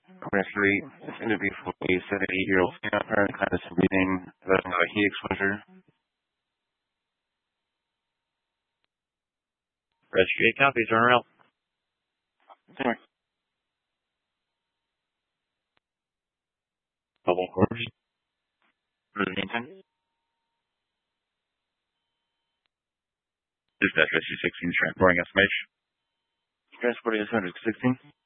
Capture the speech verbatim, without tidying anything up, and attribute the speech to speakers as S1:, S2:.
S1: Three, it's going to be for a seventy-eight-year-old female parent, kind of some breathing, that's not a heat exposure.
S2: Rescue eight copies, turn around.
S1: Anyway.
S2: Double quarters. Meantime. Dispatch rescue sixteen, transporting S M H.
S1: Transporting S one sixteen.